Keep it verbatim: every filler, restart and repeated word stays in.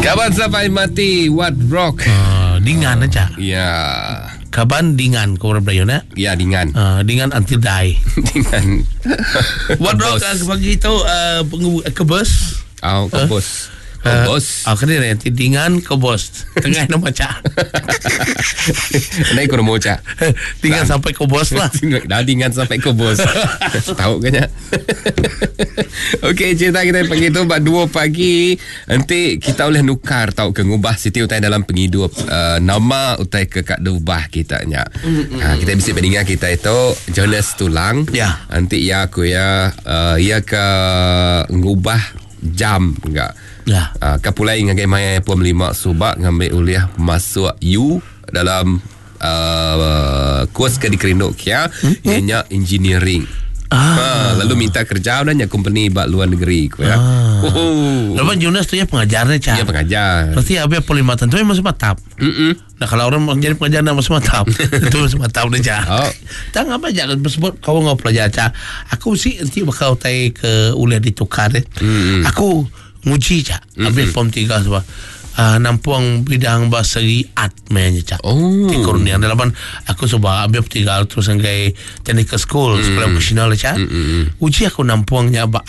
Kapan sampai mati Wat Rock. Uh, dengan aja. Ya. Kaban dengan kau berbayar na? Ya dengan. Uh, dengan anti die. Dengan. What rock pagi itu uh, kebos. Oh, kebos. Kebos. Ah, kena nanti dengan kebos. Tengah nama cak. Naik kurang mau cak. Dengan sampai kebos lah. Dah dengan sampai kebos. Tahu kan ya? Okey, cerita kita pagi tu bab dua pagi. Nanti kita boleh nukar tahu ke ngubah Siti utai dalam penghidup uh, nama utai ke kak dubah kita nya. Ha, kita bisa bandingkan kita itu Jonas Tulang. Ya. Nanti ya aku ya uh, ya ke ngubah jam enggak. Ya. Uh, kapulai ngagai mai puan lima subak ngambil uliah masuk U dalam uh, kurs ke di Kerindok kia hmm? ianya engineering. Ah. Ha, lalu minta kerja dan company bak luar negeri ko ya. Ah. Oh. Lepas Jonas tu ya pengajarnya cak. Dia pengajar. Berarti apa polimatan tu masih matap. Mm-mm. Nah kalau orang jadi pengajar nama masih matap, itu masih matap dah cak. Oh. Tak apa jangan sebut kau ngau pelajar cak. Aku sih nanti bakal tay ke uliah ditukar. Eh. Mm-mm. Aku nguji cak. Habis form tiga sebab. Uh, nampuang bidang bahasa art mainnya cak. Oh. Di kurnian dalam aku coba ambil tiga terus ngai technical school sekolah profesional cak. Uji aku nampuangnya